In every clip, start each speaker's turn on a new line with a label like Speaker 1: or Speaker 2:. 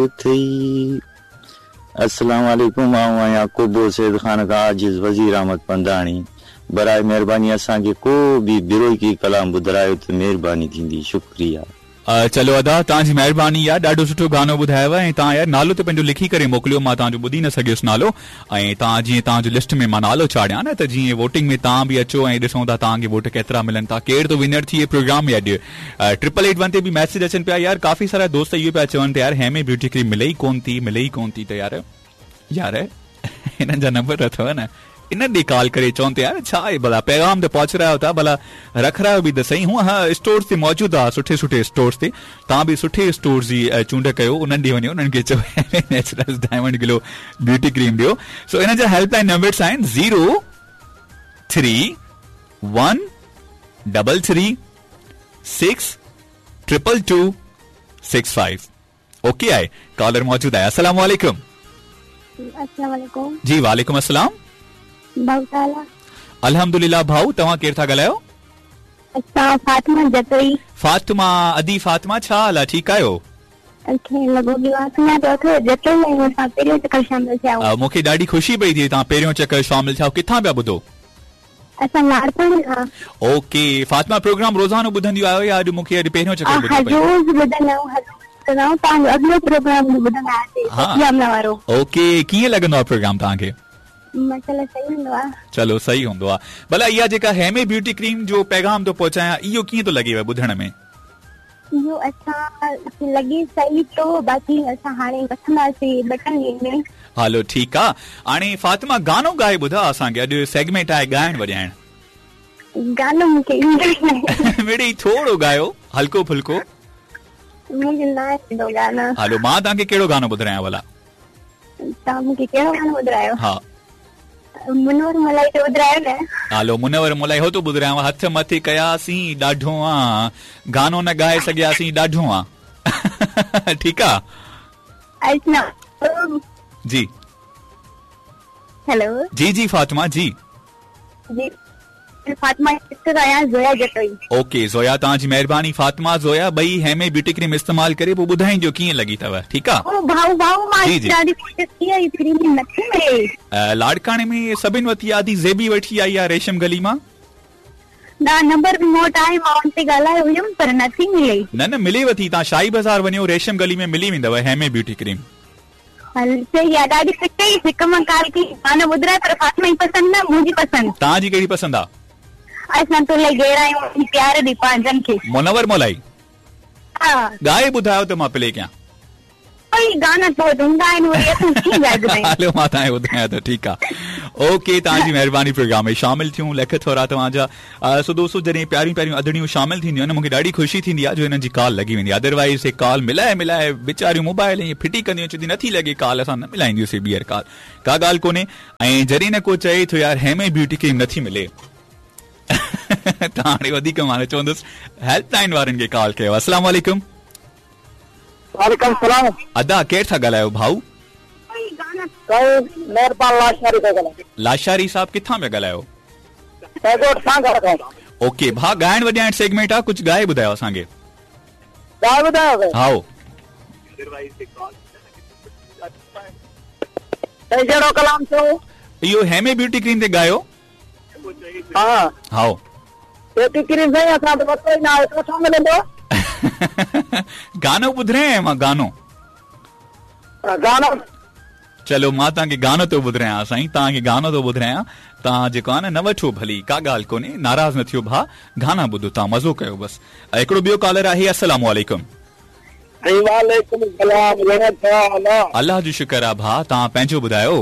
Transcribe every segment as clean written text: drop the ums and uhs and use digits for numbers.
Speaker 1: थी। अस्सलाम वालेकुम। आऊं याकूब सैद खान का आजिज वजीर अहमद पंदाणी। बराए मेहरबानी असांखे को भी बिरोई कलाम ॿुधायो त मेहरबानी थींदी। शुक्रिया।
Speaker 2: चलो अदा तव्हांजी महिरबानी यार, ॾाढो सुठो गानो ॿुधायव ऐं तव्हां यार नालो त पंहिंजो लिखी करे मोकिलियो, मां तव्हांजो ॿुधी न सघियुसि नालो। ऐं तव्हां जीअं तव्हांजो लिस्ट में मां नालो चाढ़ियां न, त जीअं वोटिंग में तव्हां बि अचो ऐं ॾिसूं था तव्हांखे वोट केतिरा मिलनि था, केरु तो विनर थिए प्रोग्राम में। अॼु 8881 ते बि मैसेज अचनि पिया यार, काफ़ी सारा दोस्त इहो पिया चवनि त यार हेमे ब्यूटी क्रीम मिले ई कोन थी त यार हिननि जा नंबर अथव न, इन ॾे कॉल करे चवनि त यार छा आहे भला, पैगाम त पहुच रहियो था भला, रख रहियो बि त सही। हूअं हाँ स्टोर्स ते मौजूदु आहे, सुठे स्टोर्स ते, तव्हां बि सुठे स्टोर्स जी चूंड कयो, उन्हनि ॾे वञो, उन्हनि खे चओ natural diamond glow beauty cream ॾियो। सो इन जा हेल्पलाइन नंबर्स आहिनि 03113262265। ओके आहे, कॉलर मौजूद आहे। अस्सलाम वालेकुम।
Speaker 3: अस्सलाम वालेकुम।
Speaker 2: जी वालेकुम अस्सलाम। अल्हम्दुलिल्लाह भाऊ, तव्हां केरु था ॻाल्हायो?
Speaker 3: फातिमा जतोई।
Speaker 2: फातिमा अदी फातिमा, छा हाल आहे, ठीकु आहियो? मूंखे ॾाढी ख़ुशी पई थिए तव्हां पहिरियों चकर शामिल थिया। किथां पिया ॿुधो? ओके फातिमा, प्रोग्राम रोज़ानो ॿुधंदियूं आहियो या अॼु मूंखे पहिरियों चकर ॿुधो? ओके, कीअं लॻंदो आहे प्रोग्राम तव्हांखे? चलो सही हूंदो आहे। भला इहा जेका हेमे ब्यूटी क्रीम जो पैगाम तो पहुचायां, इहो कीअं तो लॻेव ॿुधण में?
Speaker 3: इहो असां लॻे सही तो, बाक़ी असां हाणे वठंदासीं ॿ टे ॾींहंनि में।
Speaker 2: हलो ठीकु आहे। हाणे फातिमा गानो ॻाए ॿुधा असांखे, अॼु सेगमेंट आहे ॻाइण वॼाइण।
Speaker 3: गानो मूंखे ईंदो ई नाहे।
Speaker 2: मिड़ई थोरो ॻायो, हल्को फुल्को।
Speaker 3: मूंखे न ईंदो गानो।
Speaker 2: हलो मां तव्हांखे कहिड़ो गानो ॿुधायां भला?
Speaker 3: तव्हां मूंखे कहिड़ो गानो ॿुधायो?
Speaker 2: हा
Speaker 3: मुनवर मलाई तो ॿुधायो न।
Speaker 2: हलो मुनवर मलाई हो तो ॿुधायांव, हथ मथे कयासीं ॾाढो आ, गानो न ॻाए सघियासीं ॾाढो आ। ठीकु आहे जी।
Speaker 3: हेलो
Speaker 2: जी फातिमा जी।
Speaker 3: फातिमा ज़ोया जतोई।
Speaker 2: ओके ज़ोया, तव्हांजी महिरबानी। फातिमा ज़ोया ॿई हेमे ब्यूटी क्रीम इस्तेमाल करे पोइ ॿुधाइजो कीअं लॻी अथव। ठीकु आहे। लाड़काणे में सभिनि वठी आदि ज़ेबी वठी आई आहे रेशम गली मां।
Speaker 3: नंबर बि नोट आहे, मां उन ते ॻाल्हायो हुयमि पर नथी मिले।
Speaker 2: न मिलेव थी, तव्हां शाही बाज़ार वञो, रेशम गली में मिली वेंदव हेमे ब्यूटी क्रीम।
Speaker 3: सही आहे, ॾाढी सुठी सिकमकाल की गानो ॿुधाए, पर फातिमा जी पसंदि न, मुंहिंजी पसंदि।
Speaker 2: तव्हांजी कहिड़ी पसंदि आहे?
Speaker 3: असां तो लई गेरा आहियूं प्यार दी पंहिंजनि खे।
Speaker 2: मुनवर मलाई ॻाए ॿुधायो त मां प्ले कयां।
Speaker 3: गाना तो हूंदा आहिनि, वरी असां कीअं ॻाए ॿुधायूं?
Speaker 2: हलो मां तव्हांखे ॿुधायां त ठीकु आहे। ओके, तव्हांजी महिरबानी प्रोग्राम में शामिल थियूं, लख थोरा तव्हांजा। सो दोस्तों, जॾहिं प्यारियूं अदड़ियूं शामिल थींदियूं आहिनि, मूंखे ॾाढी ख़ुशी थींदी आहे जो हिननि जी कॉल लॻी वेंदी आहे। अदरवाइज़ हे कॉल मिलाए वीचारियूं मोबाइल ईअं फिटी कंदियूं, चवंदी नथी लॻे कॉल, असां न मिलाईंदियूंसीं ॿीहर कॉल, का ॻाल्हि कोन्हे। ऐं जॾहिं न को चए थो यार हेमे ब्यूटी क्रीम नथी मिले, त हाणे वधीक मां चवंदुसि हेल्पलाइन वारनि खे कॉल कयो। अस्सलाम वालेकुम।
Speaker 4: वालेकुम सलाम।
Speaker 2: अदा केरु था ॻाल्हायो भाऊ? लाशारी साहब, किथां पिया ॻाल्हायो? ओके भा, ॻाइण वॼाइण सेगमेंट आहे, कुझु ॻाए ॿुधायो असांखे। हाओ इहो हेमे ब्यूटी क्रीम ते ॻायो। हाओ गानो ॿुधायां मां, गानो। चलो मां तव्हांखे गानो थो ॿुधायां साईं, तव्हांखे गानो थो ॿुधायां। तव्हां जेको आहे न वठो भली, का ॻाल्हि कोन्हे, नाराज़ न थियो भा, गाना ॿुधो, तव्हां मज़ो कयो बस। हिकिड़ो ॿियो कॉलर आहे। अस्सलाम वालेकुम। अल्लाह जो शुक्र आहे भा, तव्हां पंहिंजो ॿुधायो।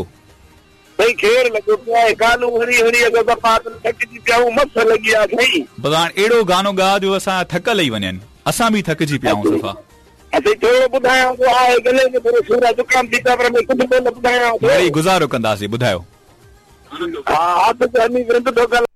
Speaker 2: अहिड़ो गानो गा जो असां थकल ई वञनि, असां बि थकिजी पिया आहियूं सफ़ा। गुज़ारो कंदासीं, ॿुधायो।